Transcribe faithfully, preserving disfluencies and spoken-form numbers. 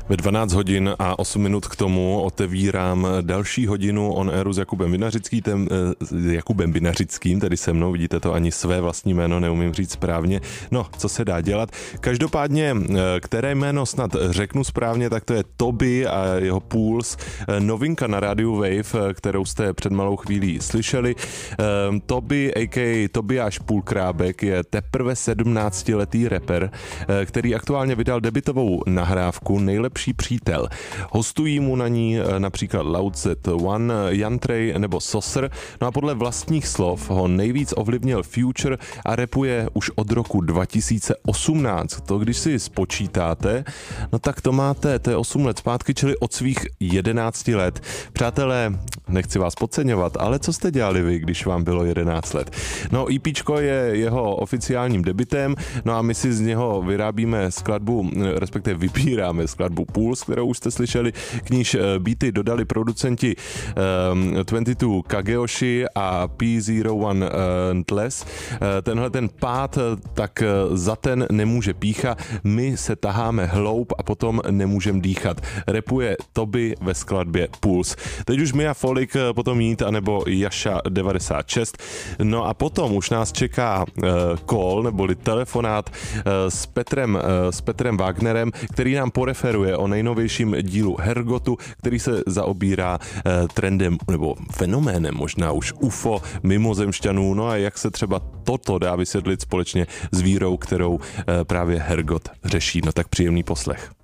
Ve dvanáct hodin a osm minut k tomu otevírám další hodinu on airu s Jakubem Vinařickým, ten, eh, Jakubem Vinařickým, tedy se mnou, vidíte to, ani své vlastní jméno neumím říct správně. No, co se dá dělat? Každopádně, eh, které jméno snad řeknu správně, tak to je Toby a jeho Pulse, eh, novinka na rádiu Wave, eh, kterou jste před malou chvílí slyšeli. Eh, Toby, a k a. Tobiáš Půlkrábek, je teprve sedmnáctiletý rapper, eh, který aktuálně vydal debutovou nahrávku Nejlepší přítel. Hostují mu na ní například Lautzet One, Jan Trej nebo Sosr. No a podle vlastních slov ho nejvíc ovlivnil Future a rapuje už od roku dva tisíce osmnáct. To když si spočítáte, no tak to máte, to je osm let zpátky, čili od svých jedenácti let. Přátelé, nechci vás podceňovat, ale co jste dělali vy, když vám bylo jedenáct let? No, EPčko je jeho oficiálním debutem, no a my si z něho vyrábíme skladbu, respektive vybíráme skladbu Pulse, kterou už jste slyšeli, k níž beaty dodali producenti um, dvacet dva Kageyoshi a P zero one uh, Tles. Uh, tenhle ten pád, tak za ten nemůže pícha, my se taháme hloub a potom nemůžem dýchat. Rapuje Toby ve skladbě Pulse. Teď už Mia Folik, potom Jít, anebo Jaša devadesát šest. No a potom už nás čeká uh, call, neboli telefonát uh, s Petrem, uh, s Petrem Wagnerem, který nám poreferuje o nejnovějším dílu Hergotu, který se zaobírá uh, trendem nebo fenoménem možná už U F O, mimozemšťanů, no a jak se třeba toto dá vysvětlit společně s vírou, kterou uh, právě Hergot řeší. No tak příjemný poslech.